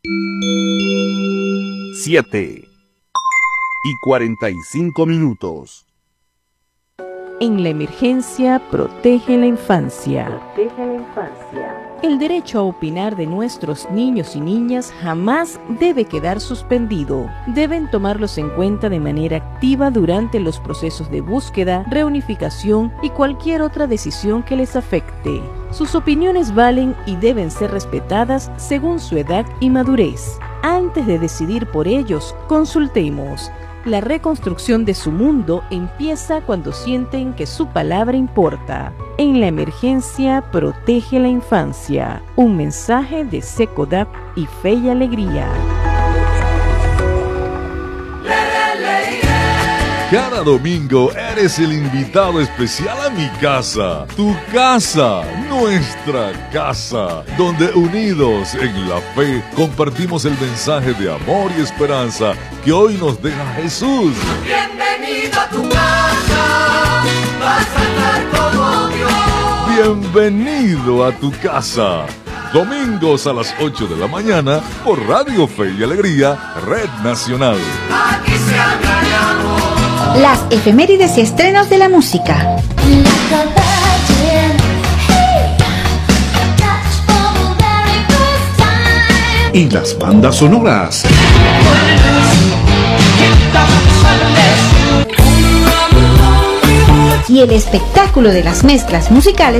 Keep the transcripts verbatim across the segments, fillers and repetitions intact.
siete y cuarenta y cinco minutos. En la emergencia, protege la infancia. Protege la infancia. El derecho a opinar de nuestros niños y niñas jamás debe quedar suspendido. Deben tomarlos en cuenta de manera activa durante los procesos de búsqueda, reunificación y cualquier otra decisión que les afecte. Sus opiniones valen y deben ser respetadas según su edad y madurez. Antes de decidir por ellos, consultemos. La reconstrucción de su mundo empieza cuando sienten que su palabra importa. En la emergencia, protege la infancia. Un mensaje de SECODAP y Fe y Alegría. Cada domingo eres el invitado especial a mi casa, tu casa, nuestra casa, donde unidos en la fe compartimos el mensaje de amor y esperanza que hoy nos deja Jesús. Bienvenido a tu casa, vas a estar como Dios. Bienvenido a tu casa. Domingos a las ocho de la mañana por Radio Fe y Alegría, Red Nacional. Aquí se habla de amor. Las efemérides y estrenos de la música. Y las bandas sonoras. Y el espectáculo de las mezclas musicales.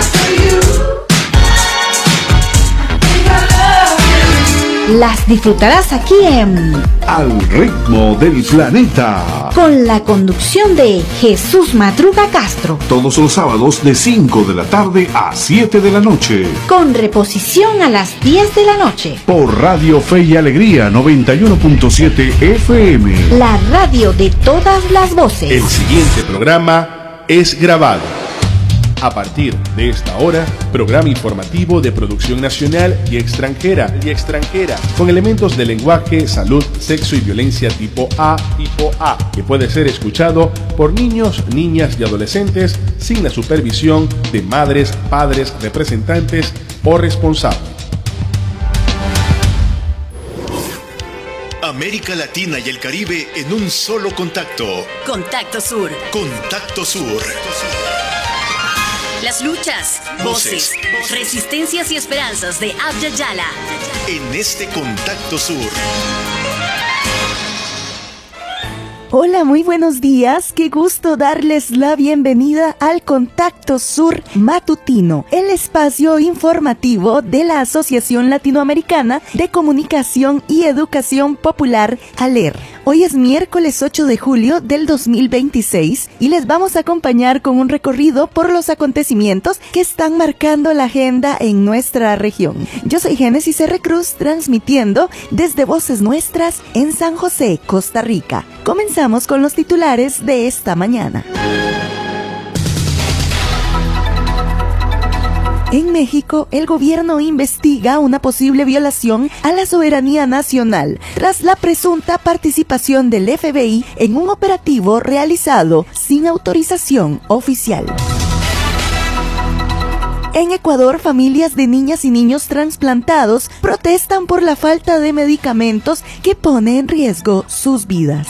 Las disfrutarás aquí en Al ritmo del planeta, con la conducción de Jesús Madruga Castro. todos los sábados de cinco de la tarde a siete de la noche, Con reposición a las diez de la noche. por Radio Fe y Alegría noventa y uno punto siete F M. La radio de todas las voces. El siguiente programa es grabado. A partir de esta hora, programa informativo de producción nacional y extranjera, y extranjera, con elementos de lenguaje, salud, sexo y violencia tipo A, tipo A, que puede ser escuchado por niños, niñas y adolescentes sin la supervisión de madres, padres, representantes o responsables. América Latina y el Caribe en un solo contacto. Contacto Sur. Contacto Sur. Las luchas, voces, Voces. resistencias y esperanzas de Abya Yala. En este Contacto Sur. Hola, muy buenos días. Qué gusto darles la bienvenida al Contacto Sur Matutino, el espacio informativo de la Asociación Latinoamericana de Comunicación y Educación Popular, ALER. Hoy es miércoles ocho de julio del dos mil veintiséis y les vamos a acompañar con un recorrido por los acontecimientos que están marcando la agenda en nuestra región. Yo soy Génesis R. Cruz, transmitiendo desde Voces Nuestras en San José, Costa Rica. Comenzamos con los titulares de esta mañana. En México, el gobierno investiga una posible violación a la soberanía nacional tras la presunta participación del F B I en un operativo realizado sin autorización oficial. En Ecuador, familias de niñas y niños trasplantados protestan por la falta de medicamentos que pone en riesgo sus vidas.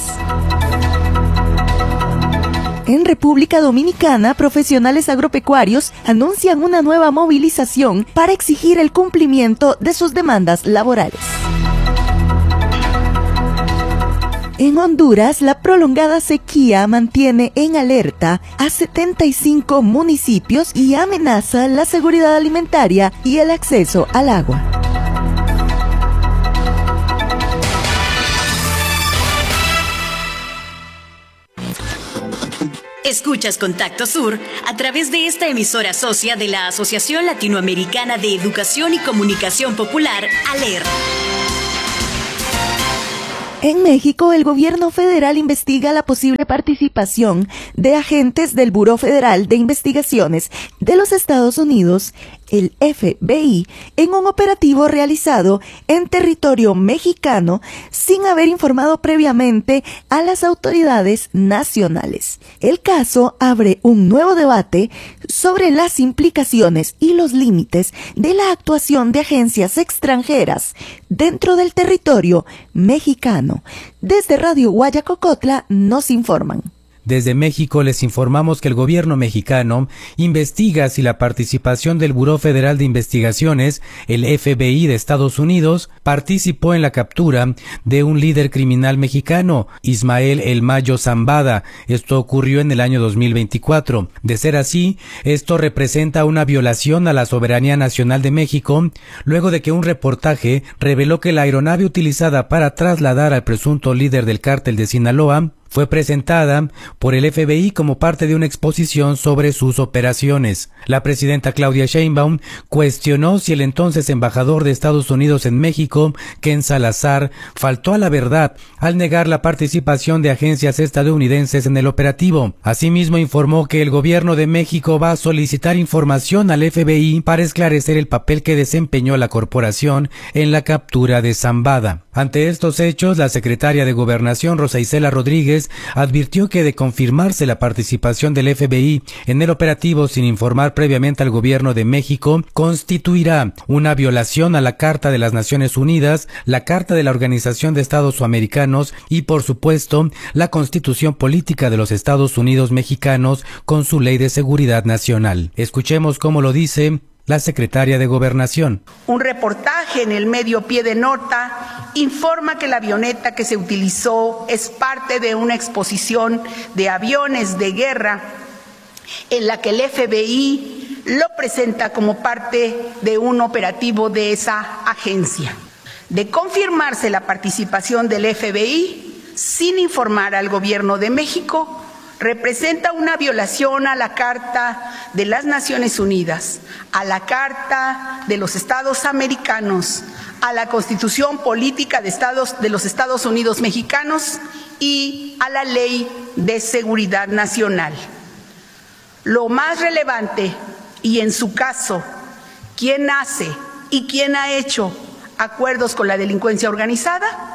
En República Dominicana, profesionales agropecuarios anuncian una nueva movilización para exigir el cumplimiento de sus demandas laborales. En Honduras, la prolongada sequía mantiene en alerta a setenta y cinco municipios y amenaza la seguridad alimentaria y el acceso al agua. Escuchas Contacto Sur a través de esta emisora socia de la Asociación Latinoamericana de Educación y Comunicación Popular, ALER. En México, el gobierno federal investiga la posible participación de agentes del Buró Federal de Investigaciones de los Estados Unidos, el F B I, en un operativo realizado en territorio mexicano sin haber informado previamente a las autoridades nacionales. El caso abre un nuevo debate sobre las implicaciones y los límites de la actuación de agencias extranjeras dentro del territorio mexicano. Desde Radio Guayacocotla nos informan. Desde México les informamos que el gobierno mexicano investiga si la participación del Buró Federal de Investigaciones, el F B I de Estados Unidos, participó en la captura de un líder criminal mexicano, Ismael El Mayo Zambada. Esto ocurrió en el año dos mil veinticuatro. De ser así, esto representa una violación a la soberanía nacional de México, luego de que un reportaje reveló que la aeronave utilizada para trasladar al presunto líder del cártel de Sinaloa fue presentada por el F B I como parte de una exposición sobre sus operaciones. La presidenta Claudia Sheinbaum cuestionó si el entonces embajador de Estados Unidos en México, Ken Salazar, faltó a la verdad al negar la participación de agencias estadounidenses en el operativo. Asimismo, informó que el gobierno de México va a solicitar información al F B I para esclarecer el papel que desempeñó la corporación en la captura de Zambada. Ante estos hechos, la secretaria de Gobernación, Rosa Isela Rodríguez, advirtió que de confirmarse la participación del F B I en el operativo sin informar previamente al gobierno de México, constituirá una violación a la Carta de las Naciones Unidas, la Carta de la Organización de Estados Americanos y, por supuesto, la Constitución Política de los Estados Unidos Mexicanos con su Ley de Seguridad Nacional. Escuchemos cómo lo dice la secretaria de Gobernación. Un reportaje en el medio Pie de Nota informa que la avioneta que se utilizó es parte de una exposición de aviones de guerra en la que el F B I lo presenta como parte de un operativo de esa agencia. De confirmarse la participación del F B I sin informar al gobierno de México, representa una violación a la Carta de las Naciones Unidas, a la Carta de los Estados Americanos, a la Constitución Política de, Estados, de los Estados Unidos Mexicanos y a la Ley de Seguridad Nacional. Lo más relevante, y en su caso, ¿quién hace y quién ha hecho acuerdos con la delincuencia organizada?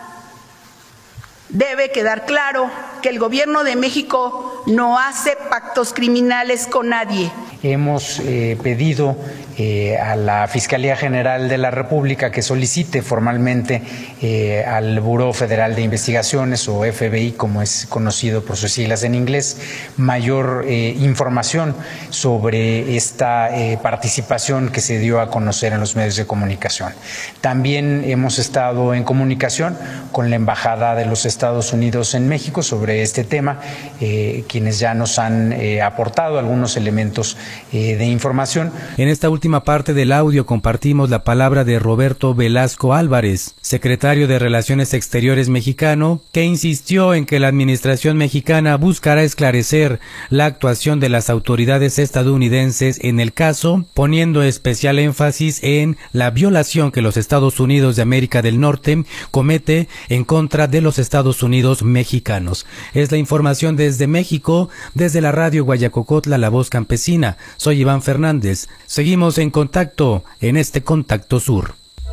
Debe quedar claro que el gobierno de México no hace pactos criminales con nadie. Hemos eh, pedido eh, a la Fiscalía General de la República que solicite formalmente eh, al Buró Federal de Investigaciones, o F B I como es conocido por sus siglas en inglés, mayor eh, información sobre esta eh, participación que se dio a conocer en los medios de comunicación. También hemos estado en comunicación con la Embajada de los Estados Unidos en México sobre este tema, eh, quienes ya nos han eh, aportado algunos elementos eh, de información. En esta última parte del audio compartimos la palabra de Roberto Velasco Álvarez, secretario de Relaciones Exteriores mexicano, que insistió en que la administración mexicana buscará esclarecer la actuación de las autoridades estadounidenses en el caso, poniendo especial énfasis en la violación que los Estados Unidos de América del Norte comete en contra de los Estados Unidos mexicanos. Es la información desde México, desde la radio Guayacocotla, La Voz Campesina. Soy Iván Fernández. Seguimos en contacto en este Contacto Sur.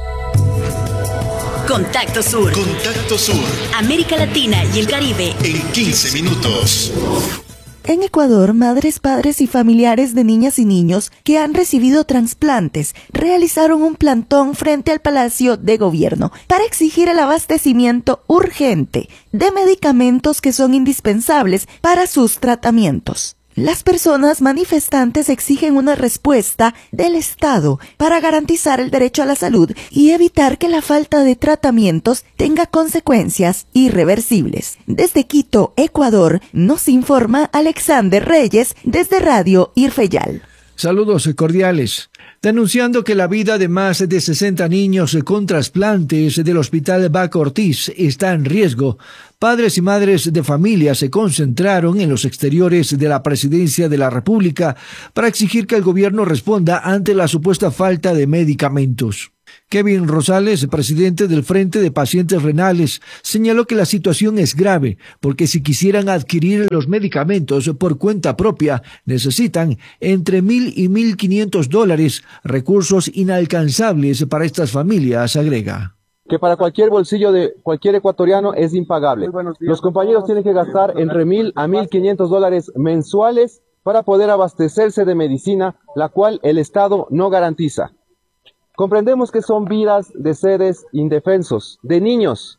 Contacto Sur. Contacto Sur. América Latina y el Caribe. En quince minutos. En Ecuador, madres, padres y familiares de niñas y niños que han recibido trasplantes realizaron un plantón frente al Palacio de Gobierno para exigir el abastecimiento urgente de medicamentos que son indispensables para sus tratamientos. Las personas manifestantes exigen una respuesta del Estado para garantizar el derecho a la salud y evitar que la falta de tratamientos tenga consecuencias irreversibles. Desde Quito, Ecuador, nos informa Alexander Reyes desde Radio Irfeyal. Saludos cordiales. Denunciando que la vida de más de sesenta niños con trasplantes del Hospital Baco Ortiz está en riesgo, padres y madres de familia se concentraron en los exteriores de la Presidencia de la República para exigir que el gobierno responda ante la supuesta falta de medicamentos. Kevin Rosales, presidente del Frente de Pacientes Renales, señaló que la situación es grave porque si quisieran adquirir los medicamentos por cuenta propia, necesitan entre mil y mil quinientos dólares, recursos inalcanzables para estas familias, agrega. Que para cualquier bolsillo de cualquier ecuatoriano es impagable. Los compañeros tienen que gastar entre mil a mil quinientos dólares mensuales para poder abastecerse de medicina, la cual el Estado no garantiza. Comprendemos que son vidas de seres indefensos, de niños.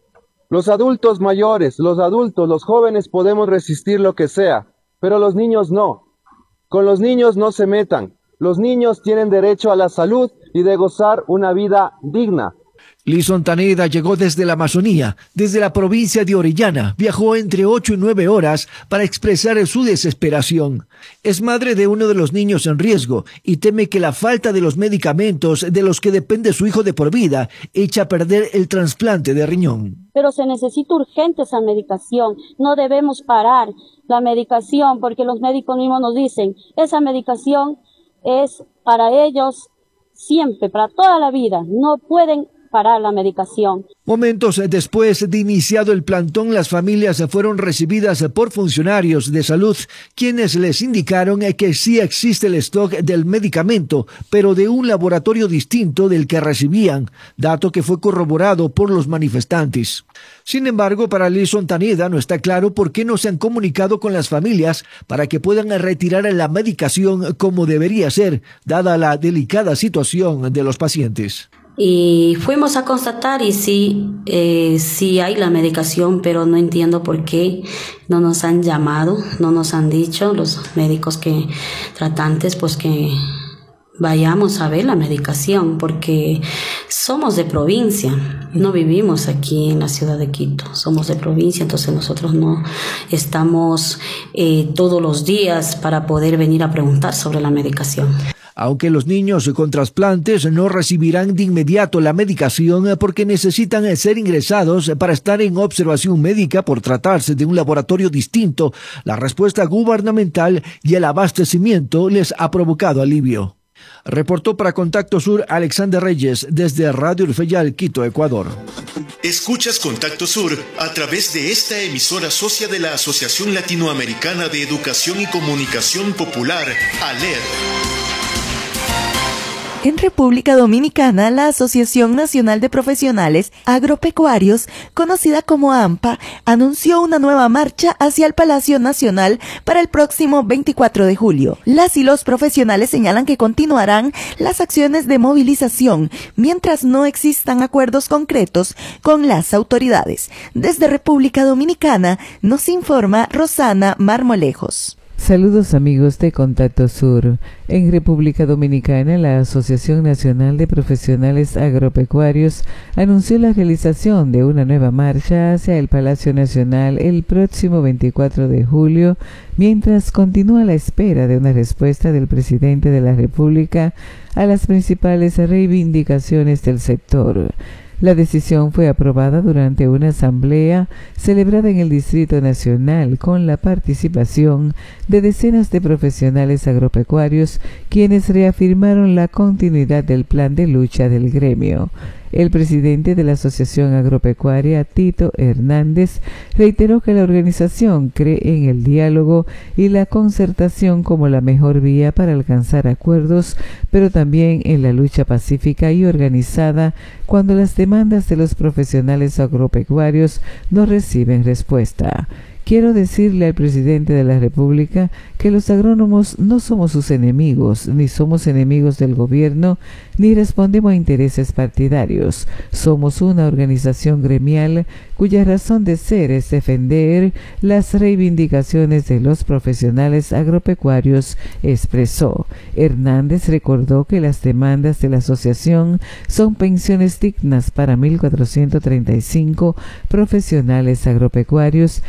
Los adultos mayores, los adultos, los jóvenes podemos resistir lo que sea, pero los niños no. Con los niños no se metan. Los niños tienen derecho a la salud y de gozar una vida digna. Lison Taneda llegó desde la Amazonía, desde la provincia de Orellana, viajó entre ocho y nueve horas para expresar su desesperación. Es madre de uno de los niños en riesgo y teme que la falta de los medicamentos de los que depende su hijo de por vida eche a perder el trasplante de riñón. Pero se necesita urgente esa medicación, no debemos parar la medicación porque los médicos mismos nos dicen, esa medicación es para ellos siempre, para toda la vida, no pueden parar la medicación. Momentos después de iniciado el plantón, las familias fueron recibidas por funcionarios de salud, quienes les indicaron que sí existe el stock del medicamento, pero de un laboratorio distinto del que recibían, dato que fue corroborado por los manifestantes. Sin embargo, para Lison Taneda no está claro por qué no se han comunicado con las familias para que puedan retirar la medicación como debería ser, dada la delicada situación de los pacientes. Y fuimos a constatar y sí, eh, sí hay la medicación, pero no entiendo por qué no nos han llamado, no nos han dicho los médicos que tratantes, pues que vayamos a ver la medicación, porque somos de provincia, no vivimos aquí en la ciudad de Quito, somos de provincia, entonces nosotros no estamos eh, todos los días para poder venir a preguntar sobre la medicación. Aunque los niños con trasplantes no recibirán de inmediato la medicación porque necesitan ser ingresados para estar en observación médica por tratarse de un laboratorio distinto, la respuesta gubernamental y el abastecimiento les ha provocado alivio. Reportó para Contacto Sur Alexander Reyes desde Radio El Fayal, Quito, Ecuador. Escuchas Contacto Sur a través de esta emisora socia de la Asociación Latinoamericana de Educación y Comunicación Popular, ALER. En República Dominicana, la Asociación Nacional de Profesionales Agropecuarios, conocida como AMPA, anunció una nueva marcha hacia el Palacio Nacional para el próximo veinticuatro de julio. Las y los profesionales señalan que continuarán las acciones de movilización mientras no existan acuerdos concretos con las autoridades. Desde República Dominicana nos informa Rosana Marmolejos. Saludos amigos de Contacto Sur. En República Dominicana, la Asociación Nacional de Profesionales Agropecuarios anunció la realización de una nueva marcha hacia el Palacio Nacional el próximo veinticuatro de julio, mientras continúa la espera de una respuesta del presidente de la República a las principales reivindicaciones del sector. La decisión fue aprobada durante una asamblea celebrada en el Distrito Nacional con la participación de decenas de profesionales agropecuarios, quienes reafirmaron la continuidad del plan de lucha del gremio. El presidente de la Asociación Agropecuaria, Tito Hernández, reiteró que la organización cree en el diálogo y la concertación como la mejor vía para alcanzar acuerdos, pero también en la lucha pacífica y organizada cuando las demandas de los profesionales agropecuarios no reciben respuesta. Quiero decirle al presidente de la República que los agrónomos no somos sus enemigos, ni somos enemigos del gobierno, ni respondemos a intereses partidarios. Somos una organización gremial cuya razón de ser es defender las reivindicaciones de los profesionales agropecuarios, expresó. Hernández recordó que las demandas de la asociación son pensiones dignas para mil cuatrocientos treinta y cinco profesionales agropecuarios, revisión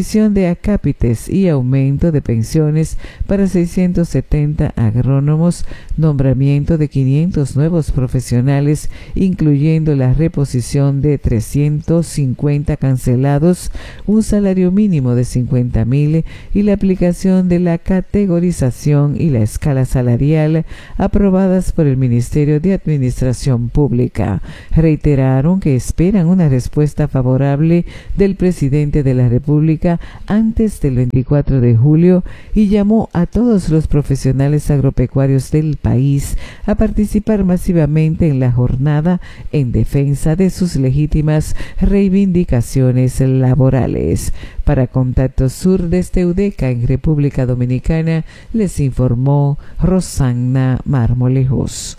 revisión de acápites y aumento de pensiones para seiscientos setenta agrónomos, nombramiento de quinientos nuevos profesionales, incluyendo la reposición de trescientos cincuenta cancelados, un salario mínimo de cincuenta mil y la aplicación de la categorización y la escala salarial aprobadas por el Ministerio de Administración Pública. Reiteraron que esperan una respuesta favorable del presidente de la República antes del veinticuatro de julio y llamó a todos los profesionales agropecuarios del país a participar masivamente en la jornada en defensa de sus legítimas reivindicaciones laborales. Para Contacto Sur desde Udeca en República Dominicana les informó Rosanna Marmolejos.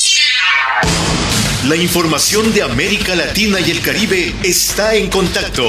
La información de América Latina y el Caribe está en Contacto.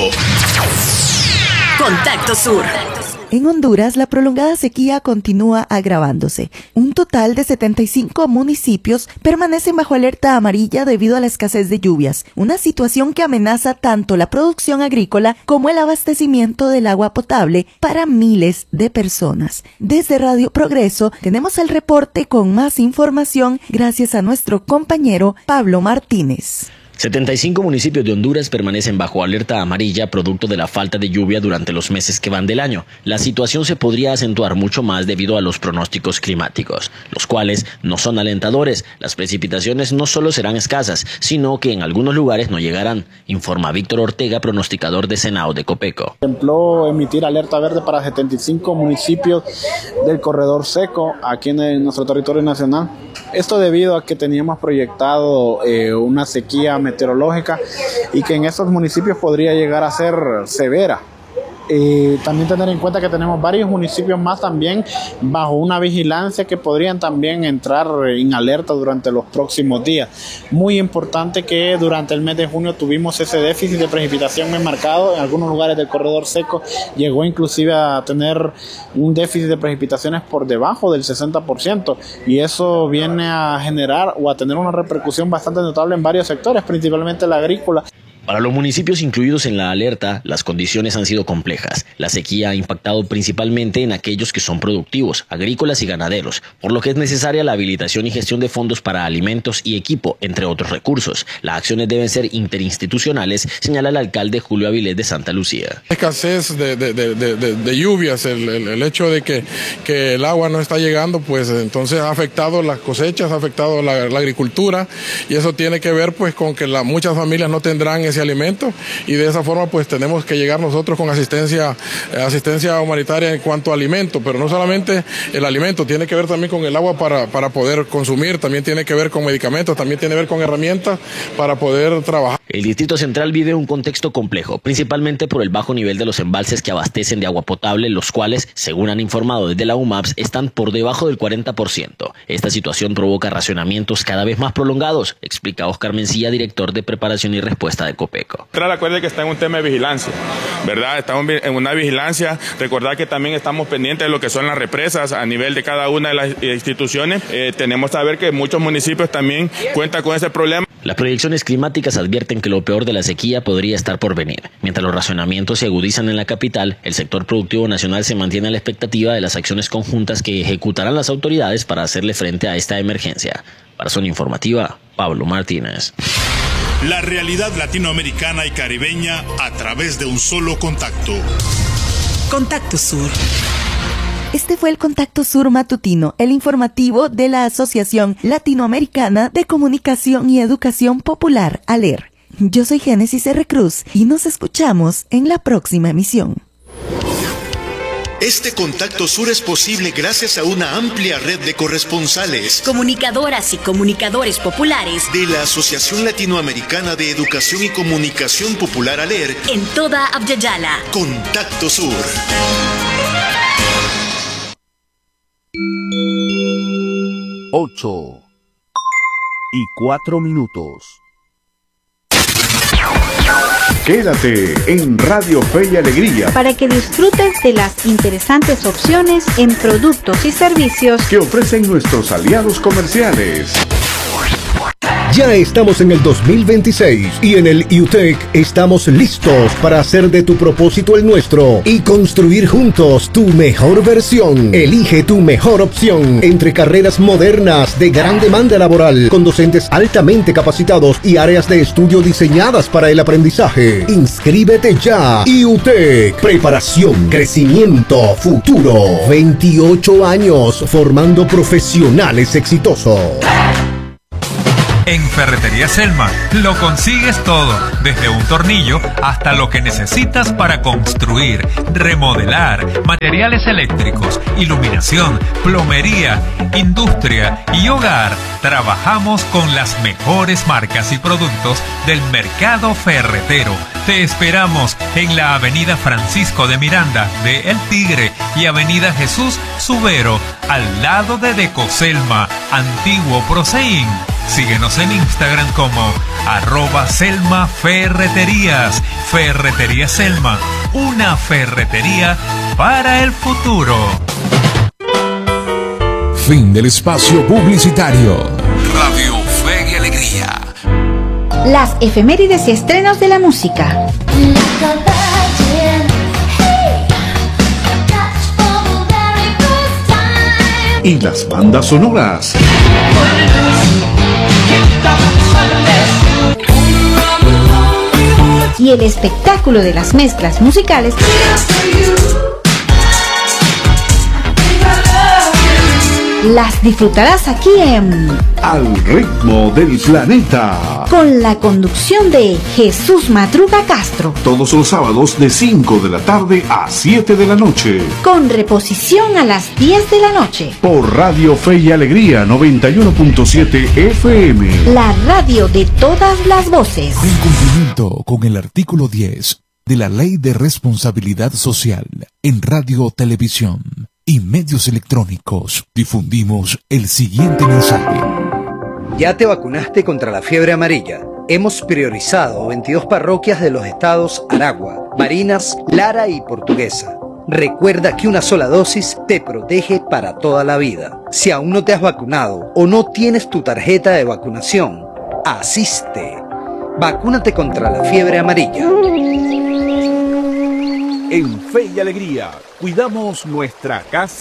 Contacto Sur. En Honduras, la prolongada sequía continúa agravándose. Un total de setenta y cinco municipios permanecen bajo alerta amarilla debido a la escasez de lluvias, una situación que amenaza tanto la producción agrícola como el abastecimiento del agua potable para miles de personas. Desde Radio Progreso tenemos el reporte con más información gracias a nuestro compañero Pablo Martínez. setenta y cinco municipios de Honduras permanecen bajo alerta amarilla producto de la falta de lluvia durante los meses que van del año. La situación se podría acentuar mucho más debido a los pronósticos climáticos, los cuales no son alentadores. Las precipitaciones no solo serán escasas, sino que en algunos lugares no llegarán, informa Víctor Ortega, pronosticador de Senado de Copeco. Ejemplo, emitir alerta verde para setenta y cinco municipios del corredor seco aquí en nuestro territorio nacional. Esto debido a que teníamos proyectado eh, una sequía meteorológica y que en estos municipios podría llegar a ser severa. Eh, también tener en cuenta que tenemos varios municipios más también bajo una vigilancia que podrían también entrar en alerta durante los próximos días. Muy importante que durante el mes de junio tuvimos ese déficit de precipitación muy marcado. En algunos lugares del corredor seco llegó inclusive a tener un déficit de precipitaciones por debajo del sesenta por ciento y eso viene a generar o a tener una repercusión bastante notable en varios sectores, principalmente la agrícola. Para los municipios incluidos en la alerta, las condiciones han sido complejas. La sequía ha impactado principalmente en aquellos que son productivos, agrícolas y ganaderos, por lo que es necesaria la habilitación y gestión de fondos para alimentos y equipo, entre otros recursos. Las acciones deben ser interinstitucionales, señala el alcalde Julio Avilés de Santa Lucía. Escasez de, de, de, de, de lluvias, el, el, el hecho de que, que el agua no está llegando, pues entonces ha afectado las cosechas, ha afectado la, la agricultura y eso tiene que ver pues con que la, muchas familias no tendrán ese alimento y de esa forma pues tenemos que llegar nosotros con asistencia asistencia humanitaria en cuanto a alimento, pero no solamente el alimento, tiene que ver también con el agua para, para poder consumir, también tiene que ver con medicamentos, también tiene que ver con herramientas para poder trabajar. El Distrito Central vive un contexto complejo, principalmente por el bajo nivel de los embalses que abastecen de agua potable, los cuales, según han informado desde la U M A P S, están por debajo del cuarenta por ciento. Esta situación provoca racionamientos cada vez más prolongados, explica Oscar Mencía, director de preparación y respuesta de Copeco. Recuerde que está en un tema de vigilancia, ¿verdad? Estamos en una vigilancia. Recordar que también estamos pendientes de lo que son las represas a nivel de cada una de las instituciones. Eh, tenemos que saber que muchos municipios también cuentan con ese problema. Las proyecciones climáticas advierten que lo peor de la sequía podría estar por venir. Mientras los racionamientos se agudizan en la capital, el sector productivo nacional se mantiene a la expectativa de las acciones conjuntas que ejecutarán las autoridades para hacerle frente a esta emergencia. Para Zona Informativa, Pablo Martínez. La realidad latinoamericana y caribeña a través de un solo contacto. Contacto Sur. Este fue el Contacto Sur Matutino, el informativo de la Asociación Latinoamericana de Comunicación y Educación Popular, ALER. Yo soy Génesis R. Cruz y nos escuchamos en la próxima emisión. Este Contacto Sur es posible gracias a una amplia red de corresponsales, comunicadoras y comunicadores populares de la Asociación Latinoamericana de Educación y Comunicación Popular, ALER, en toda Abya-Yala. Contacto Sur. Ocho y cuatro minutos. Quédate en Radio Fe y Alegría para que disfrutes de las interesantes opciones en productos y servicios que ofrecen nuestros aliados comerciales. Ya estamos en el dos mil veintiséis y en el U T E C estamos listos para hacer de tu propósito el nuestro y construir juntos tu mejor versión. Elige tu mejor opción entre carreras modernas de gran demanda laboral con docentes altamente capacitados y áreas de estudio diseñadas para el aprendizaje. Inscríbete ya. U T E C, preparación, crecimiento, futuro. veintiocho años formando profesionales exitosos. En Ferretería Selma lo consigues todo, desde un tornillo hasta lo que necesitas para construir, remodelar, materiales eléctricos, iluminación, plomería, industria y hogar. Trabajamos con las mejores marcas y productos del mercado ferretero. Te esperamos en la Avenida Francisco de Miranda de El Tigre y Avenida Jesús Subero, al lado de Decoselma, antiguo Proseín. Síguenos en Instagram como arroba Selma Ferreterías. Ferretería Selma, una ferretería para el futuro. Fin del espacio publicitario. Radio Fe y Alegría. Las efemérides y estrenos de la música. Y las bandas sonoras. Y el espectáculo de las mezclas musicales las disfrutarás aquí en Al ritmo del planeta, con la conducción de Jesús Matruga Castro, todos los sábados de cinco de la tarde a siete de la noche, con reposición a las diez de la noche, por Radio Fe y Alegría noventa y uno punto siete F M, la radio de todas las voces. En cumplimiento con el artículo diez de la Ley de Responsabilidad Social en Radio, Televisión y medios electrónicos, difundimos el siguiente mensaje. ¿Ya te vacunaste contra la fiebre amarilla? Hemos priorizado veintidós parroquias de los estados Aragua, Barinas, Lara y Portuguesa. Recuerda que una sola dosis te protege para toda la vida. Si aún no te has vacunado o no tienes tu tarjeta de vacunación, asiste. Vacúnate contra la fiebre amarilla. En Fe y Alegría, cuidamos nuestra casa.